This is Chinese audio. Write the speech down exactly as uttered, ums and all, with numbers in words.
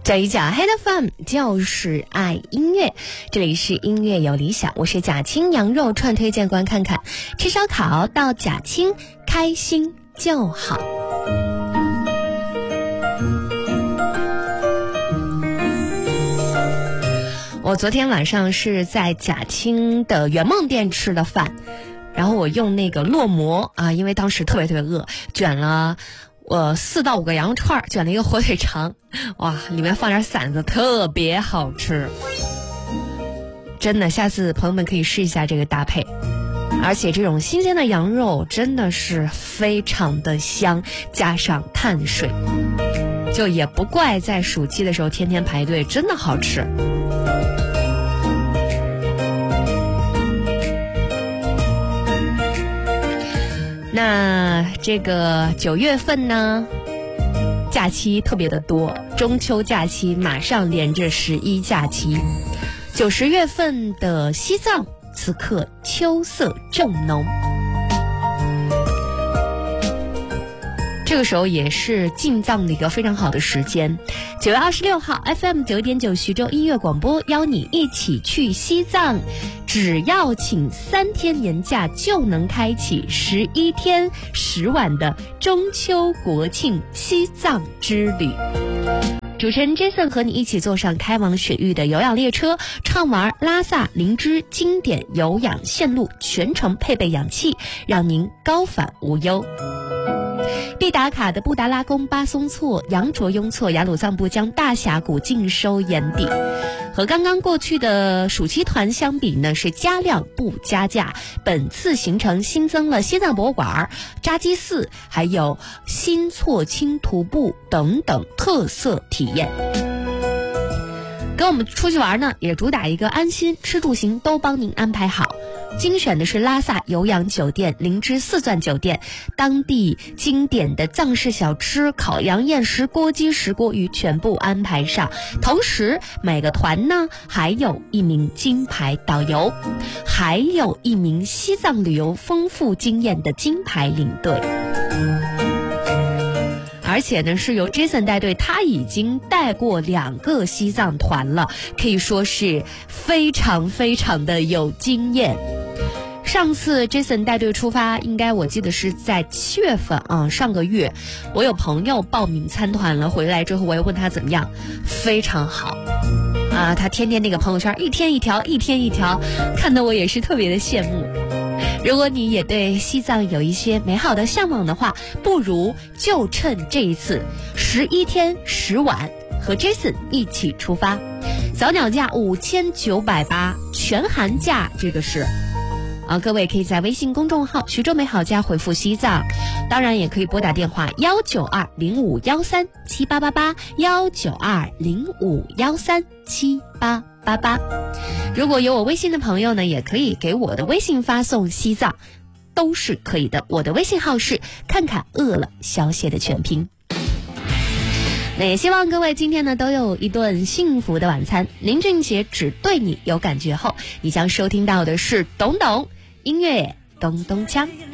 这一讲 Head F M 就是爱音乐，这里是音乐有理想，我是贾青羊肉串推荐官，看看吃烧烤到贾青，开心就好。我昨天晚上是在贾青的圆梦店吃的饭，然后我用那个烙馍啊，因为当时特别特别饿，卷了我四到五个羊肉串，卷了一个火腿肠，哇，里面放点馓子，特别好吃。真的，下次朋友们可以试一下这个搭配。而且这种新鲜的羊肉真的是非常的香，加上碳水，就也不怪在暑期的时候天天排队，真的好吃。那这个九月份呢，假期特别的多，中秋假期马上连着十一假期，九十月份的西藏此刻秋色正浓，这个时候也是进藏的一个非常好的时间。九月二十六号 F M 九点九徐州音乐广播邀你一起去西藏，只要请三天年假就能开启十一天十晚的中秋国庆西藏之旅。主持人 Jason 和你一起坐上开往雪域的有氧列车，畅玩拉萨林芝经典有氧线路，全程配备氧气，让您高反无忧。必打卡的布达拉宫、巴松措、羊卓雍措、雅鲁藏布江大峡谷尽收眼底。和刚刚过去的暑期团相比呢，是加量不加价。本次行程新增了西藏博物馆、扎基寺，还有新措钦徒步等等特色体验。跟我们出去玩呢，也主打一个安心，吃住行都帮您安排好。精选的是拉萨有氧酒店、林芝四钻酒店，当地经典的藏式小吃、烤羊燕石锅鸡石锅鱼全部安排上。同时每个团呢还有一名金牌导游，还有一名西藏旅游丰富经验的金牌领队。而且呢是由 Jason 带队，他已经带过两个西藏团了，可以说是非常非常的有经验。上次 Jason 带队出发，应该我记得是在七月份啊，上个月我有朋友报名参团了，回来之后我也问他怎么样，非常好啊，他天天那个朋友圈一天一条一天一条，看得我也是特别的羡慕。如果你也对西藏有一些美好的向往的话，不如就趁这一次十一天十晚和 Jason 一起出发。早鸟价五千九百八，全含价这个是啊，各位可以在微信公众号徐州美好家回复西藏，当然也可以拨打电话幺九二零五幺三七八八八幺九二零五幺三七八八八。如果有我微信的朋友呢，也可以给我的微信发送西藏，都是可以的。我的微信号是看看饿了小写的全拼。那也希望各位今天呢都有一顿幸福的晚餐。林俊杰只对你有感觉后，你将收听到的是懂懂音乐咚咚锵。